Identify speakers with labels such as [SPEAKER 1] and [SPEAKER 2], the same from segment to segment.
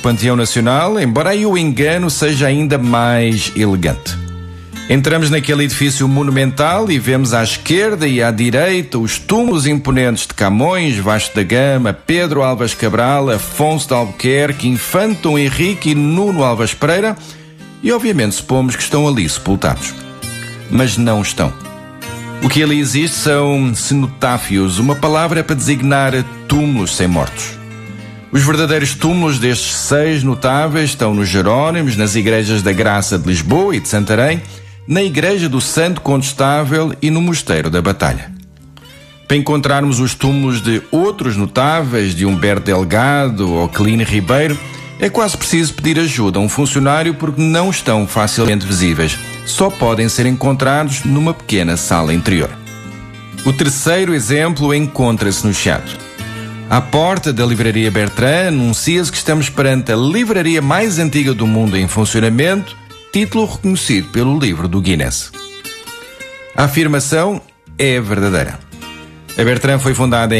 [SPEAKER 1] Panteão Nacional, embora aí o engano seja ainda mais elegante. Entramos naquele edifício monumental e vemos à esquerda e à direita os túmulos imponentes de Camões, Vasco da Gama, Pedro Álvares Cabral, Afonso de Albuquerque, Infante Dom Henrique e Nuno Álvares Pereira e obviamente supomos que estão ali sepultados. Mas não estão. O que ali existe são cenotáfios, uma palavra para designar túmulos sem mortos. Os verdadeiros túmulos destes 6 notáveis estão nos Jerónimos, nas igrejas da Graça de Lisboa e de Santarém, na Igreja do Santo Condestável e no Mosteiro da Batalha. Para encontrarmos os túmulos de outros notáveis, de Humberto Delgado ou Quelino Ribeiro, é quase preciso pedir ajuda a um funcionário porque não estão facilmente visíveis. Só podem ser encontrados numa pequena sala interior. O terceiro exemplo encontra-se no Chiado. À porta da Livraria Bertrand anuncia-se que estamos perante a livraria mais antiga do mundo em funcionamento, título reconhecido pelo livro do Guinness. A afirmação é verdadeira. A Bertrand foi fundada em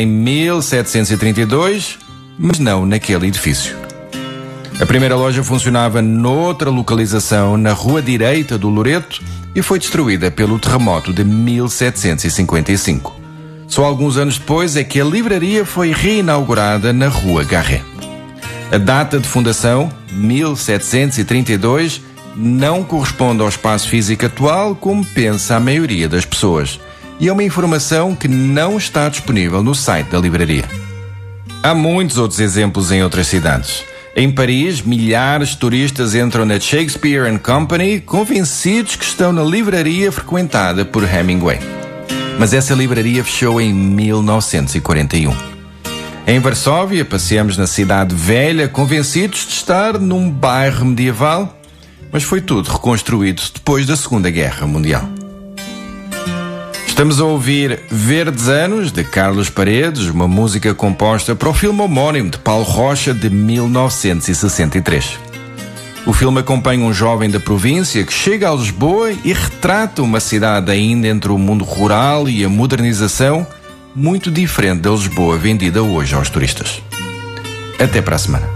[SPEAKER 1] 1732, mas não naquele edifício. A primeira loja funcionava noutra localização, na rua direita do Loreto, e foi destruída pelo terremoto de 1755. Só alguns anos depois é que a livraria foi reinaugurada na rua Garret. A data de fundação, 1732, não corresponde ao espaço físico atual como pensa a maioria das pessoas. E é uma informação que não está disponível no site da livraria. Há muitos outros exemplos em outras cidades. Em Paris, milhares de turistas entram na Shakespeare & Company convencidos que estão na livraria frequentada por Hemingway. Mas essa livraria fechou em 1941. Em Varsóvia, passeamos na cidade velha convencidos de estar num bairro medieval, mas foi tudo reconstruído depois da Segunda Guerra Mundial. Estamos a ouvir Verdes Anos, de Carlos Paredes, uma música composta para o filme homónimo de Paulo Rocha, de 1963. O filme acompanha um jovem da província que chega a Lisboa e retrata uma cidade ainda entre o mundo rural e a modernização, muito diferente da Lisboa vendida hoje aos turistas. Até para a semana.